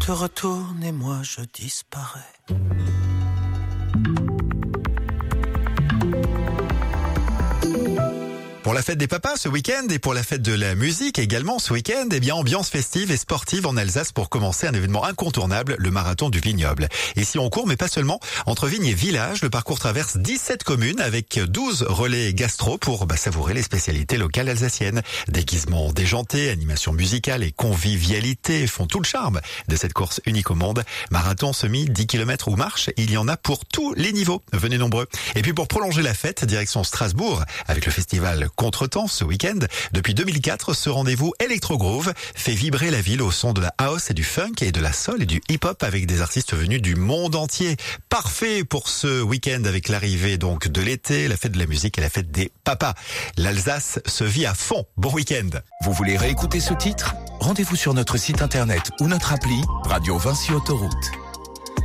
te retourne et moi je disparais. Pour la fête des papas ce week-end et pour la fête de la musique également ce week-end, eh bien ambiance festive et sportive en Alsace pour commencer un événement incontournable, le marathon du vignoble. Ici on court mais pas seulement, entre vignes et villages, le parcours traverse 17 communes avec 12 relais gastro pour savourer les spécialités locales alsaciennes. Déguisements déjantés, animation musicale et convivialité font tout le charme de cette course unique au monde. Marathon, semi, 10 km ou marche, il y en a pour tous les niveaux. Venez nombreux. Et puis pour prolonger la fête, direction Strasbourg avec le festival Contretemps ce week-end. Depuis 2004, ce rendez-vous Electro Groove fait vibrer la ville au son de la house et du funk et de la soul et du hip-hop avec des artistes venus du monde entier. Parfait pour ce week-end avec l'arrivée donc de l'été, la fête de la musique et la fête des papas. L'Alsace se vit à fond. Bon week-end. Vous voulez réécouter ce titre ? Rendez-vous sur notre site internet ou notre appli Radio Vinci Autoroute.